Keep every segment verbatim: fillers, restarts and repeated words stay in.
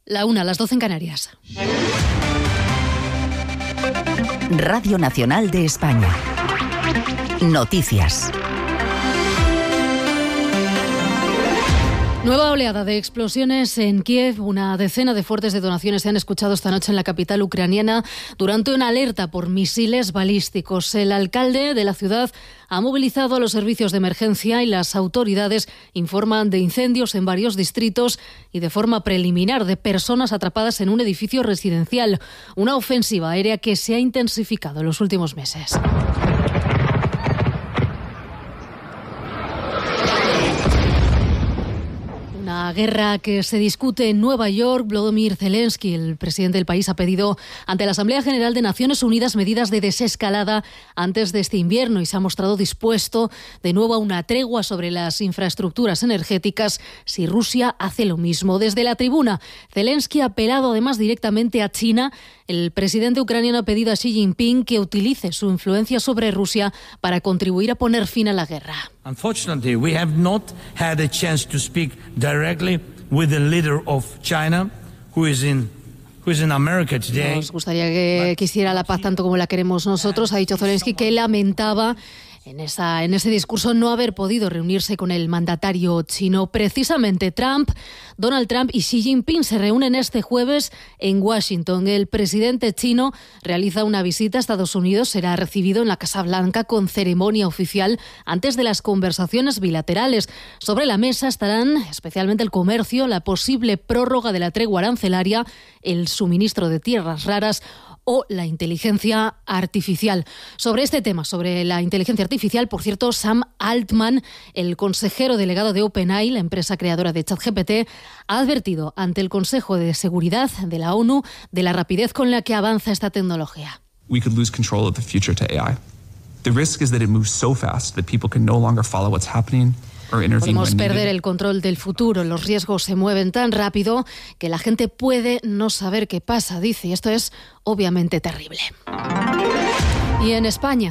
La una, las doce en Canarias. Radio Nacional de España. Noticias. Nueva oleada de explosiones en Kiev. Una decena de fuertes detonaciones se han escuchado esta noche en la capital ucraniana durante una alerta por misiles balísticos. El alcalde de la ciudad ha movilizado a los servicios de emergencia y las autoridades informan de incendios en varios distritos y de forma preliminar de personas atrapadas en un edificio residencial. Una ofensiva aérea que se ha intensificado en los últimos meses. Una guerra que se discute en Nueva York. Volodymyr Zelensky, el presidente del país, ha pedido ante la Asamblea General de Naciones Unidas medidas de desescalada antes de este invierno y se ha mostrado dispuesto de nuevo a una tregua sobre las infraestructuras energéticas si Rusia hace lo mismo. Desde la tribuna, Zelensky ha apelado además directamente a China. El presidente ucraniano ha pedido a Xi Jinping que utilice su influencia sobre Rusia para contribuir a poner fin a la guerra. Unfortunately, we have not had a chance to speak directly with the leader of China, who is in who is in America today. Nos gustaría que quisiera la paz tanto como la queremos nosotros. Ha dicho Zelensky que lamentaba en esa en ese discurso no haber podido reunirse con el mandatario chino. Precisamente Trump, Donald Trump y Xi Jinping se reúnen este jueves en Washington. El presidente chino realiza una visita a Estados Unidos. Será recibido en la Casa Blanca con ceremonia oficial antes de las conversaciones bilaterales. Sobre la mesa estarán especialmente el comercio, la posible prórroga de la tregua arancelaria, el suministro de tierras raras o la inteligencia artificial. Sobre este tema, sobre la inteligencia artificial, por cierto, Sam Altman, el consejero delegado de OpenAI, la empresa creadora de ChatGPT, ha advertido ante el Consejo de Seguridad de la ONU de la rapidez con la que avanza esta tecnología. We could lose control of the future to A I. The risk is that it moves so fast that people can no longer follow what's happening. Podemos perder el control del futuro. Los riesgos se mueven tan rápido que la gente puede no saber qué pasa, dice, y esto es obviamente terrible. Y en España.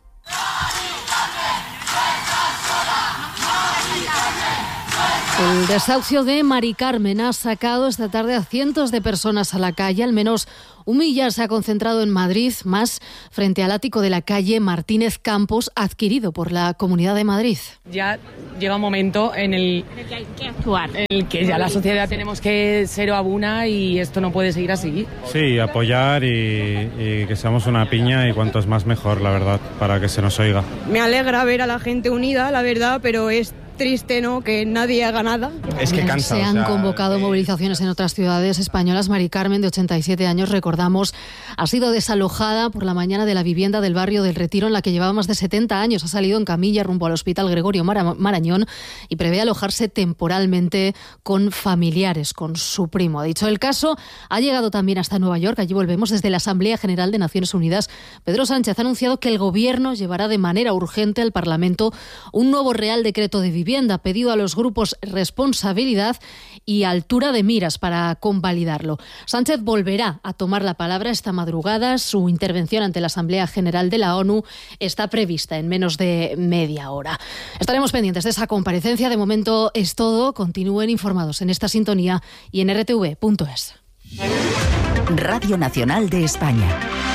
El desahucio de Mari Carmen ha sacado esta tarde a cientos de personas a la calle. Al menos un millar se ha concentrado en Madrid, más frente al ático de la calle Martínez Campos, adquirido por la Comunidad de Madrid. Ya llega un momento en el, en el que hay que actuar, en el que ya la sociedad tenemos que ser abuna y esto no puede seguir así. Sí, apoyar y, y que seamos una piña y cuantos más mejor, la verdad, para que se nos oiga. Me alegra ver a la gente unida, la verdad, pero es triste, ¿no?, que nadie haga nada. Es que cansa. Se han o sea, convocado movilizaciones en otras ciudades españolas. Mari Carmen, de ochenta y siete años, recordamos, ha sido desalojada por la mañana de la vivienda del barrio del Retiro, en la que llevaba más de setenta años. Ha salido en camilla rumbo al Hospital Gregorio Mara- Marañón y prevé alojarse temporalmente con familiares, con su primo. Ha dicho, el caso ha llegado también hasta Nueva York. Allí volvemos desde la Asamblea General de Naciones Unidas. Pedro Sánchez ha anunciado que el Gobierno llevará de manera urgente al Parlamento un nuevo Real Decreto de Vivienda. Ha pedido a los grupos responsabilidad y altura de miras para convalidarlo. Sánchez volverá a tomar la palabra esta madrugada. Su intervención ante la Asamblea General de la ONU está prevista en menos de media hora. Estaremos pendientes de esa comparecencia. De momento es todo. Continúen informados en esta sintonía y en r t v punto es. Radio Nacional de España.